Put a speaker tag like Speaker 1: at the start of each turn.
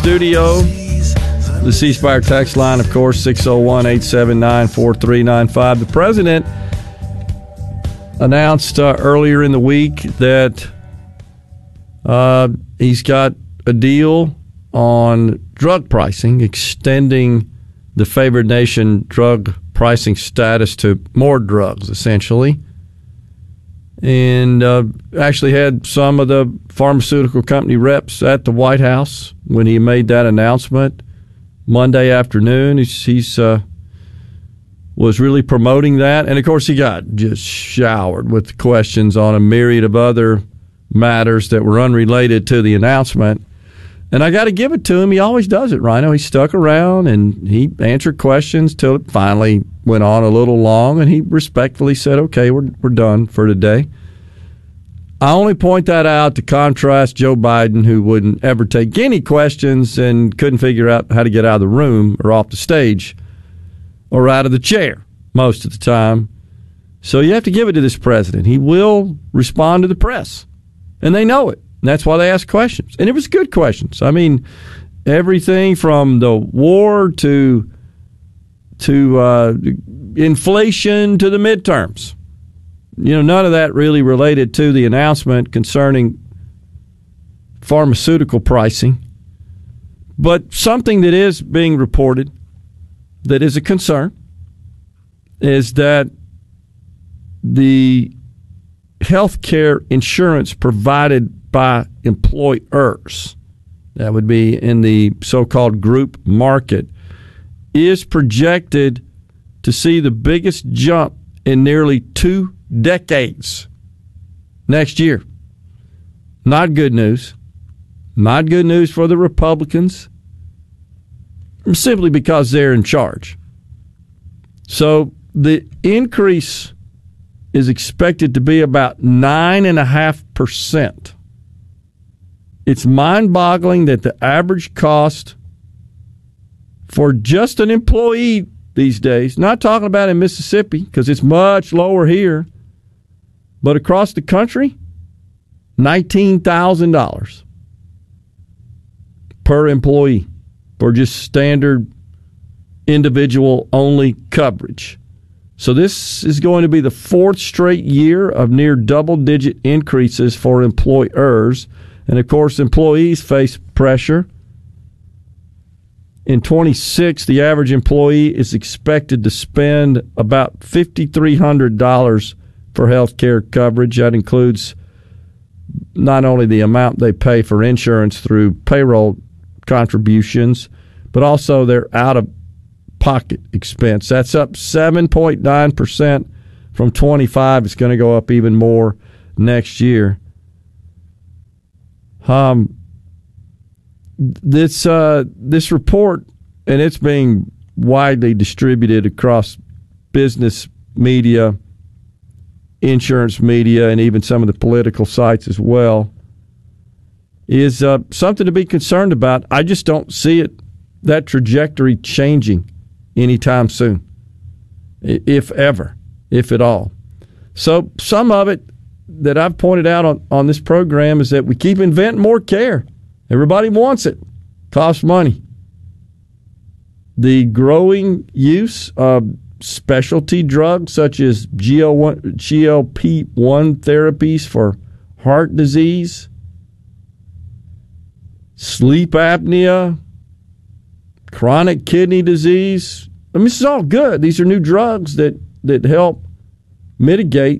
Speaker 1: studio. The C Spire text line, of course, 601-879-4395. The president announced earlier in the week that he's got a deal on drug pricing, extending the favored nation drug pricing status to more drugs, essentially. And actually had some of the pharmaceutical company reps at the White House when he made that announcement Monday afternoon. He's was really promoting that. And, of course, he got just showered with questions on a myriad of other matters that were unrelated to the announcement. And I got to give it to him. He always does it, Rhino. He stuck around and he answered questions till it finally went on a little long, and he respectfully said, okay, we're done for today. I only point that out to contrast Joe Biden, who wouldn't ever take any questions and couldn't figure out how to get out of the room or off the stage or out of the chair most of the time. So you have to give it to this president. He will respond to the press, and they know it. And that's why they ask questions. And it was good questions. I mean, everything from the war to inflation to the midterms. None of that really related to the announcement concerning pharmaceutical pricing. But something that is being reported that is a concern is that the health care insurance provided by employers, that would be in the so-called group market, is projected to see the biggest jump in nearly 2 decades next year. Not good news. Not good news for the Republicans, simply because they're in charge. So the increase is expected to be about 9.5%. It's mind-boggling that the average cost for just an employee these days, not talking about in Mississippi because it's much lower here, but across the country, $19,000 per employee for just standard individual-only coverage. So this is going to be the 4th straight year of near double-digit increases for employers. And, of course, employees face pressure. In 26, the average employee is expected to spend about $5,300 for health care coverage. That includes not only the amount they pay for insurance through payroll contributions, but also their out-of-pocket expense. That's up 7.9% from 25. It's going to go up even more next year. This report, and it's being widely distributed across business media, insurance media, and even some of the political sites as well, is something to be concerned about. I just don't see that trajectory changing anytime soon, if ever, if at all. So some of it that I've pointed out on this program is that we keep inventing more care. Everybody wants it. Costs money. The growing use of specialty drugs such as GLP-1 therapies for heart disease, sleep apnea, chronic kidney disease. I mean, this is all good. These are new drugs that help mitigate